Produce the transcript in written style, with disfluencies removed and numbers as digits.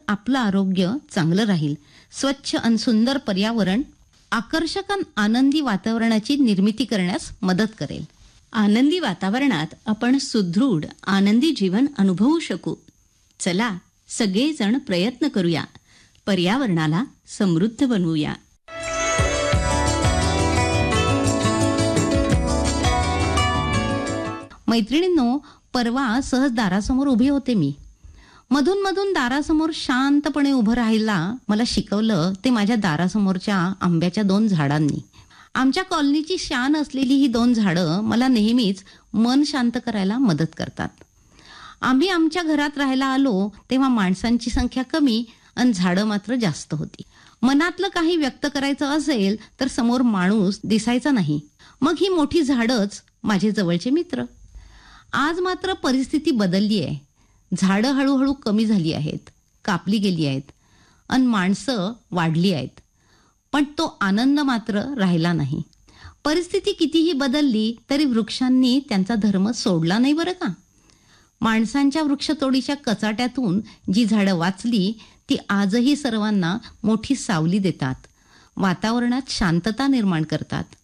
आपलं आरोग्य चांगलं राहील. स्वच्छ आणि सुंदर पर्यावरण आकर्षक आणि आनंदी वातावरणाची निर्मिती करण्यास मदत करेल. आनंदी वातावरणात आपण सुदृढ आनंदी जीवन अनुभवू शकू. चला सगळेजण प्रयत्न करूया. पर्यावरणाला समृद्ध बनवूया. मैत्रिणींनो, परवा सहज दारासमोर उभी होते मी. मधून मधून दारासमोर शांतपणे उभं राहायला मला शिकवलं ते माझ्या दारासमोरच्या आंब्याच्या 2 झाडांनी. आमच्या कॉलनीची शान असलेली ही 2 झाडं मला नेहमीच मन शांत करायला मदत करतात. आम्ही आमच्या घरात राहायला आलो तेव्हा माणसांची संख्या कमी आणि झाडं मात्र जास्त होती. मनातलं काही व्यक्त करायचं असेल तर समोर माणूस दिसायचा नाही. मग ही मोठी झाडंच माझे जवळचे मित्र. आज मात्र परिस्थिती बदलली आहे. झाडं हळूहळू कमी झाली आहेत, कापली गेली आहेत आणि माणसं वाढली आहेत. पण तो आनंद मात्र राहिला नाही. परिस्थिती कितीही बदलली तरी वृक्षांनी त्यांचा धर्म सोडला नाही बरं का. माणसांच्या वृक्षतोडीच्या कचाट्यातून जी झाडं वाचली ती आजही सर्वांना मोठी सावली देतात, वातावरणात शांतता निर्माण करतात